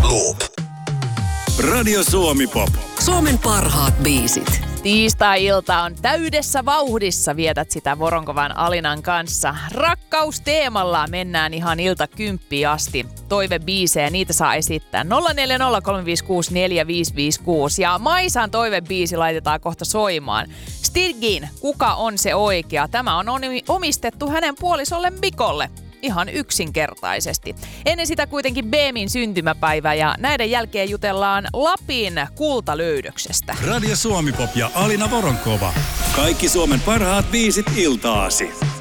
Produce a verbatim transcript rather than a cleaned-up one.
Loop. Radio Suomi-pop. Suomen parhaat biisit. Tiistai-ilta on täydessä vauhdissa, vietät sitä Voronkovan Alinan kanssa. Rakkausteemalla mennään ihan ilta kymppiin asti. Toivebiisejä, niitä saa esittää nolla neljä nolla kolme viisi kuusi neljä viisi viisi kuusi. Ja Maisan toivebiisi laitetaan kohta soimaan. Stigin Kuka on se oikea? Tämä on omistettu hänen puolisolle Mikolle. Ihan yksinkertaisesti. Ennen sitä kuitenkin Beemin syntymäpäivä ja näiden jälkeen jutellaan Lapin kultalöydöksestä. Radio Suomi-pop ja Alina Voronkova. Kaikki Suomen parhaat biisit iltaasi.